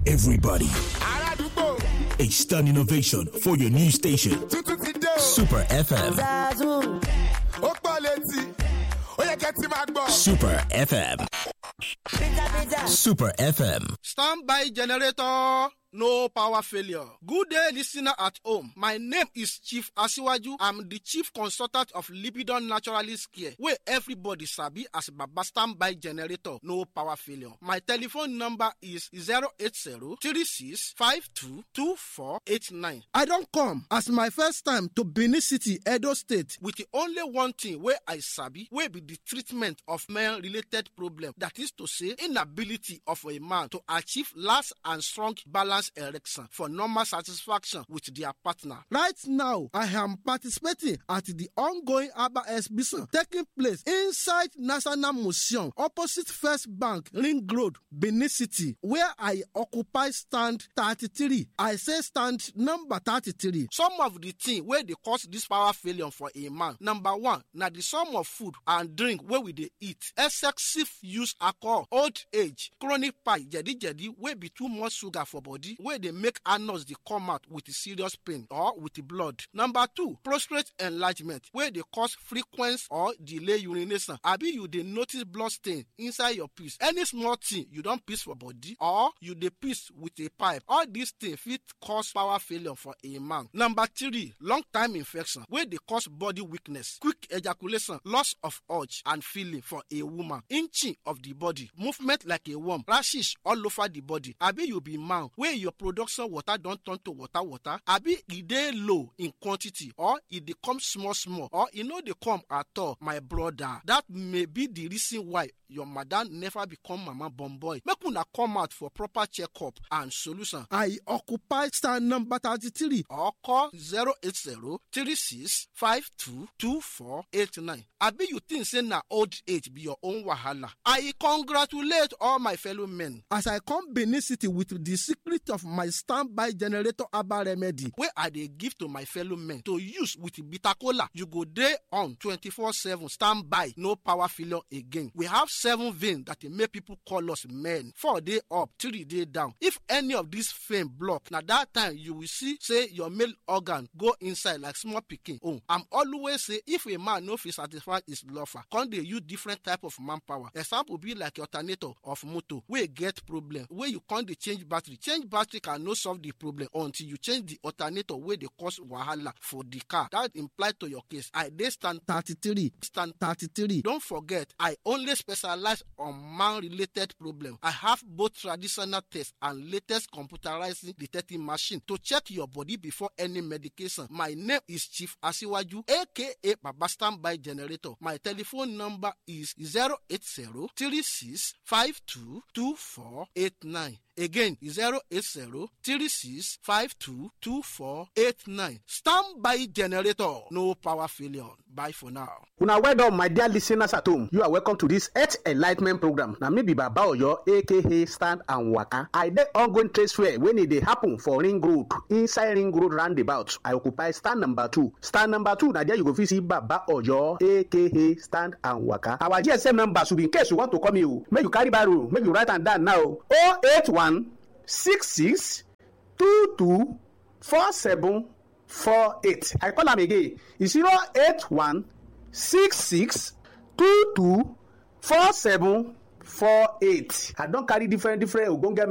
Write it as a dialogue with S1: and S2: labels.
S1: everybody. A stunning innovation for your new station. Super FM. Super FM. Super FM.
S2: Standby generator. No power failure. Good day, listener at home. My name is Chief Asiwaju. I'm the chief consultant of Libidon Naturalist Care, where everybody sabi as Baba Standby generator. No power failure. My telephone number is 080-3652-2489. I don't come as my first time to Benin City, Edo State, with the only one thing where I sabi, where be the treatment of male-related problem. That is to say, inability of a man to achieve last and strong balance erection for normal satisfaction with their partner. Right now, I am participating at the ongoing ABBA exhibition taking place inside National Museum opposite First Bank, Ring Road, Benin City, where I occupy stand 33. I say stand number 33. Some of the things where they cause this power failure for a man. Number one, now the sum of food and drink where we they eat, excessive use alcohol, old age, chronic pie, jadi where be too much sugar for body, where they make anus they come out with a serious pain or with the blood. Number two, prostate enlargement, where they cause frequent or delay urination. Abi you they notice blood stain inside your piss. Any small thing you don't piss for body or you they piss with a pipe. All these things fit cause power failure for a man. Number three, long time infection, where they cause body weakness, quick ejaculation, loss of urge and feeling for a woman, inching of the body, movement like a worm, rashes all over the body. Abi you be man where your production water don't turn to water. Abi e dey low in quantity or it dey come small or e no dey come at all, my brother. That may be the reason why your madam never become mama born boy. Make una come out for proper checkup and solution. I occupy stand number 33 or call 080-3652-2489. Abi you think say na old age be your own wahala? I congratulate all my fellow men as I come Benin City with the secret of my standby generator herbal remedy where I dey give to my fellow men to use with bitter kola. You go dey on 24/7 standby, no power failure again. We have 7 veins that make people call us men. 4 day up, 3 day down. If any of these veins block, now that time you will see say your male organ go inside like small pikin. Oh, I'm always say if a man no fit satisfy his lover, can they use different type of manpower? Example be like alternator of motor where get problem where you can't change battery. Change battery can no solve the problem until you change the alternator where they cause wahala for the car. That implies to your case. I dey stand 33. Stand 33. Don't forget, I only specialize on man-related problem. I have both traditional tests and latest computerized detecting machine to check your body before any medication. My name is Chief Asiwaju, aka Baba Standby Generator. My telephone number is 080-3652-2489. Again, 080-3652-2489. Standby Generator. No power failure. Bye for now.
S3: Una well done, my dear listeners at home. You are welcome to this Earth Enlightenment program. Now, maybe Baba Oyo, aka Stand and Waka. I dey ongoing trade fair when it dey happen for Ring Road, inside Ring Road roundabout. I occupy stand number 2. Stand number 2, now there you go visit Baba Oyo, aka Stand and Waka. Our GSM number should be in case you want to come here. Make you carry barrow, make you write and down now. 081-66-22-47-48. I call them again. It's 081-66-22-47-48. I don't carry different ogbonge